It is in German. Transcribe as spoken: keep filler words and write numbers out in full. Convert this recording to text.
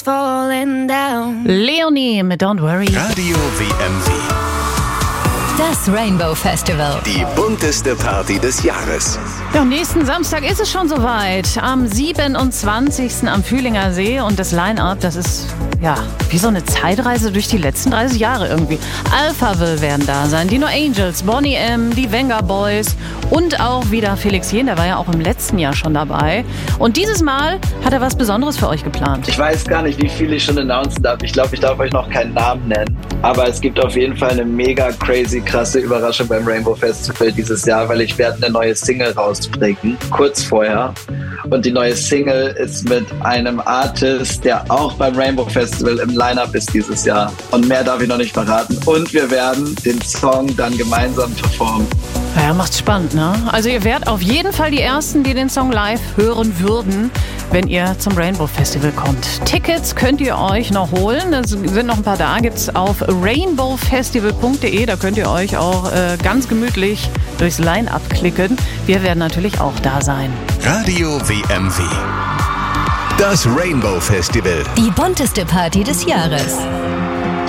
Falling down. Leonie mit Don't Worry. Radio W M W. Das Rainbow Festival. Die bunteste Party des Jahres. Ja, nächsten Samstag ist es schon soweit. Am siebenundzwanzigsten am Fühlinger See. Und das Line-Up, das ist ja wie so eine Zeitreise durch die letzten dreißig Jahre irgendwie. Alphaville werden da sein, die No Angels, Boney M., die Venga Boys und auch wieder Felix Jähn, der war ja auch im letzten Jahr schon dabei. Und dieses Mal hat er was Besonderes für euch geplant. Ich weiß gar nicht, wie viel ich schon announcen darf. Ich glaube, ich darf euch noch keinen Namen nennen. Aber es gibt auf jeden Fall eine mega crazy, krasse Überraschung beim Rainbow Festival dieses Jahr, weil ich werde eine neue Single rausbringen, kurz vorher. Und die neue Single ist mit einem Artist, der auch beim Rainbow Festival im Line-Up ist dieses Jahr. Und mehr darf ich noch nicht verraten. Und wir werden den Song dann gemeinsam performen. Ja, macht's spannend, ne? Also ihr werdet auf jeden Fall die Ersten, die den Song live hören würden, wenn ihr zum Rainbow Festival kommt. Tickets könnt ihr euch noch holen. Es sind noch ein paar da. Gibt's auf rainbow festival punkt de. Da könnt ihr euch auch äh, ganz gemütlich durchs Line-Up klicken. Wir werden natürlich auch da sein. Radio W M W. Das Rainbow Festival. Die bunteste Party des Jahres.